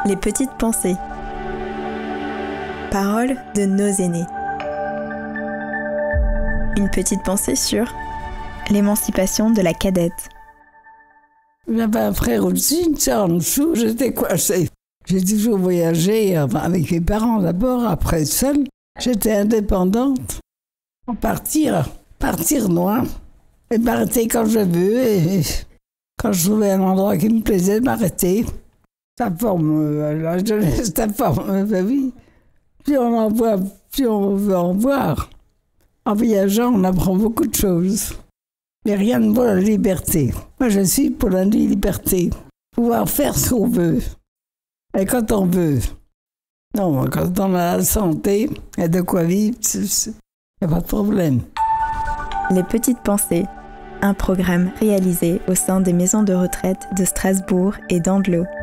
Les petites pensées. Paroles de nos aînés. Une petite pensée sur l'émancipation de la cadette. J'avais un frère au-dessus, une sœur en dessous, j'étais coincée. J'ai toujours voyagé avec mes parents d'abord, après seule. J'étais indépendante. Partir loin et m'arrêter quand je veux. Et quand je trouvais un endroit qui me plaisait, m'arrêter. Ça forme la jeunesse, ça forme la vie. Puis on en voit, puis on veut en voir. En voyageant, on apprend beaucoup de choses. Mais rien ne vaut la liberté. Moi, je suis pour la liberté. Pouvoir faire ce qu'on veut. Et quand on veut. Non, quand on a la santé et de quoi vivre, il n'y a pas de problème. Les petites pensées. Un programme réalisé au sein des maisons de retraite de Strasbourg et d'Andelot.